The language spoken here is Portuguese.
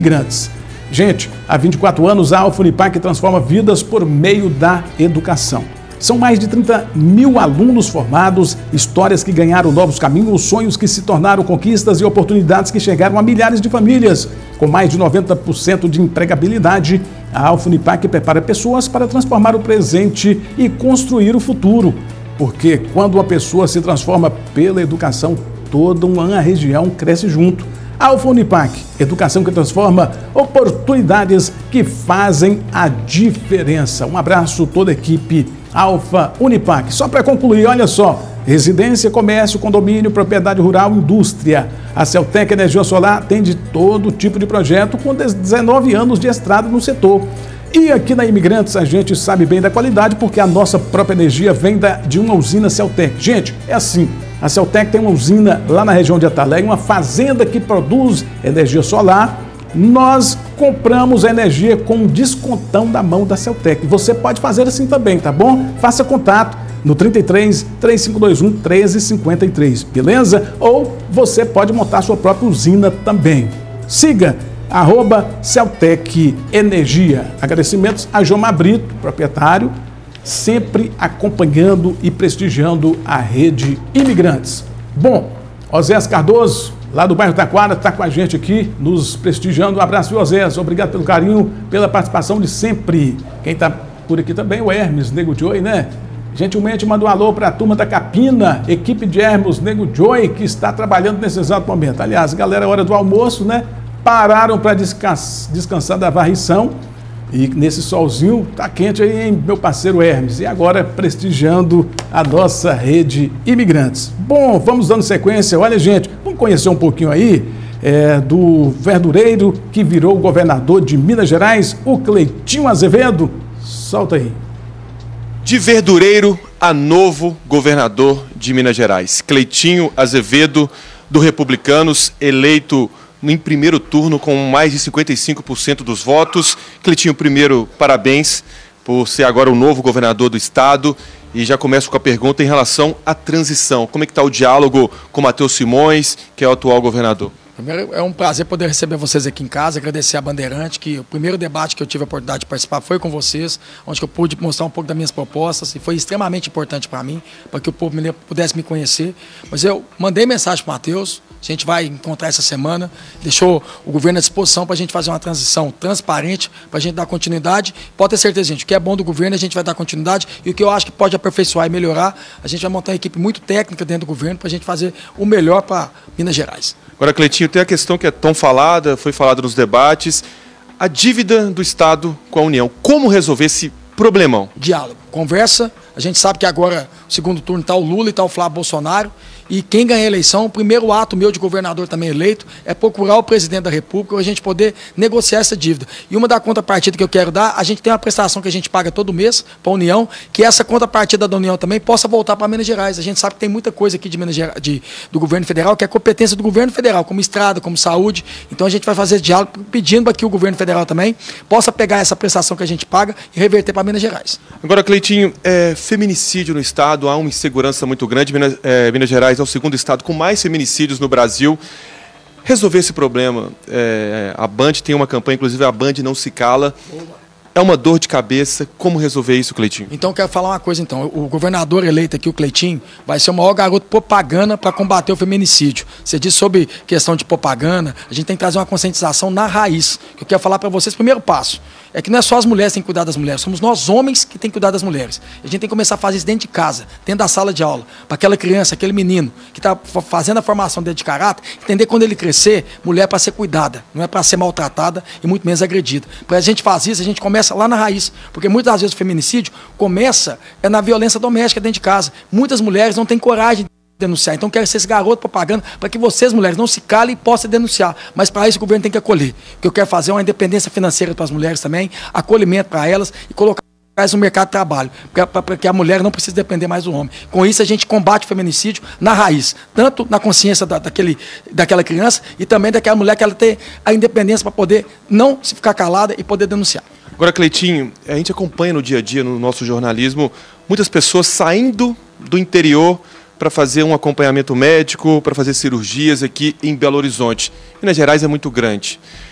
imigrantes. Gente, há 24 anos a Alfa Unipac transforma vidas por meio da educação. São mais de 30 mil alunos formados, histórias que ganharam novos caminhos, sonhos que se tornaram conquistas e oportunidades que chegaram a milhares de famílias. Com mais de 90% de empregabilidade, a Alfa Unipac prepara pessoas para transformar o presente e construir o futuro. Porque quando uma pessoa se transforma pela educação, toda uma região cresce junto. Alfa Unipac, educação que transforma, oportunidades que fazem a diferença. Um abraço toda a equipe Alfa Unipac. Só para concluir, olha só, residência, comércio, condomínio, propriedade rural, indústria. A Celtec Energia Solar atende todo tipo de projeto com 19 anos de estrada no setor. E aqui na Imigrantes a gente sabe bem da qualidade porque a nossa própria energia vem de uma usina Celtec. Gente, é assim. A Celtec tem uma usina lá na região de Atalé, uma fazenda que produz energia solar. Nós compramos a energia com um descontão da mão da Celtec. Você pode fazer assim também, tá bom? Faça contato no 33 3521 1353, beleza? Ou você pode montar sua própria usina também. Siga @Celtec Energia. Agradecimentos a Jomar Brito, proprietário, sempre acompanhando e prestigiando a rede Imigrantes. Bom, Osés Cardoso, lá do bairro Taquara, está com a gente aqui, nos prestigiando. Um abraço, Osés. Obrigado pelo carinho, pela participação de sempre. Quem está por aqui também, o Hermes Nego Joy, né? Gentilmente manda um alô para a turma da Capina, equipe de Hermes Nego Joy, que está trabalhando nesse exato momento. Aliás, galera, hora do almoço, né? Pararam para descansar da varrição. E nesse solzinho, tá quente aí, hein, meu parceiro Hermes. E agora prestigiando a nossa rede Imigrantes. Bom, vamos dando sequência. Olha, gente, vamos conhecer um pouquinho aí do verdureiro que virou governador de Minas Gerais, o Cleitinho Azevedo. Solta aí. De verdureiro a novo governador de Minas Gerais. Cleitinho Azevedo, do Republicanos, eleito em primeiro turno com mais de 55% dos votos. Cleitinho, primeiro, parabéns por ser agora o novo governador do estado. E já começo com a pergunta em relação à transição. Como é que está o diálogo com Matheus Simões, que é o atual governador? Primeiro, é um prazer poder receber vocês aqui em casa, agradecer a Bandeirante, que o primeiro debate que eu tive a oportunidade de participar foi com vocês, onde eu pude mostrar um pouco das minhas propostas, e foi extremamente importante para mim, para que o povo mineiro pudesse me conhecer. Mas eu mandei mensagem para o Matheus, a gente vai encontrar essa semana, deixou o governo à disposição para a gente fazer uma transição transparente, para a gente dar continuidade. Pode ter certeza, gente, o que é bom do governo a gente vai dar continuidade, e o que eu acho que pode aperfeiçoar e melhorar, a gente vai montar uma equipe muito técnica dentro do governo para a gente fazer o melhor para Minas Gerais. Agora, Cleitinho, tem a questão que é tão falada, foi falada nos debates, a dívida do Estado com a União. Como resolver esse problemão? Diálogo, conversa. A gente sabe que agora, no segundo turno, está o Lula e está o Flávio Bolsonaro. E quem ganha a eleição, o primeiro ato meu de governador também eleito, é procurar o presidente da República para a gente poder negociar essa dívida. E uma da contrapartida que eu quero dar, a gente tem uma prestação que a gente paga todo mês para a União, que essa contrapartida da União também possa voltar para Minas Gerais. A gente sabe que tem muita coisa aqui de Minas Gerais, do governo federal, que é competência do governo federal, como estrada, como saúde. Então a gente vai fazer diálogo pedindo para que o governo federal também possa pegar essa prestação que a gente paga e reverter para Minas Gerais. Agora, Cleitinho, feminicídio no estado, há uma insegurança muito grande. Minas Gerais é o segundo estado com mais feminicídios no Brasil. Resolver esse problema, a Band tem uma campanha, inclusive a Band não se cala. É uma dor de cabeça. Como resolver isso, Cleitinho? Então, eu quero falar uma coisa, então. O governador eleito aqui, o Cleitinho, vai ser o maior garoto propaganda para combater o feminicídio. Você disse sobre questão de propaganda, a gente tem que trazer uma conscientização na raiz. Que eu quero falar para vocês, primeiro passo, é que não é só as mulheres que têm que cuidar das mulheres, somos nós homens que têm que cuidar das mulheres. A gente tem que começar a fazer isso dentro de casa, dentro da sala de aula, para aquela criança, aquele menino que está fazendo a formação dentro de caráter, entender quando ele crescer, mulher é para ser cuidada, não é para ser maltratada e muito menos agredida. Para a gente fazer isso, a gente começa lá na raiz, porque muitas vezes o feminicídio começa na violência doméstica dentro de casa. Muitas mulheres não têm coragem de denunciar. Então, quero ser esse garoto propaganda para que vocês, mulheres, não se calem e possam denunciar. Mas, para isso, o governo tem que acolher. O que eu quero fazer é uma independência financeira para as mulheres também, acolhimento para elas e colocar no mercado de trabalho, para que a mulher não precise depender mais do homem. Com isso, a gente combate o feminicídio na raiz, tanto na consciência daquela criança e também daquela mulher que ela tem a independência para poder não se ficar calada e poder denunciar. Agora, Cleitinho, a gente acompanha no dia a dia, no nosso jornalismo, muitas pessoas saindo do interior para fazer um acompanhamento médico, para fazer cirurgias aqui em Belo Horizonte. Minas Gerais é muito grande.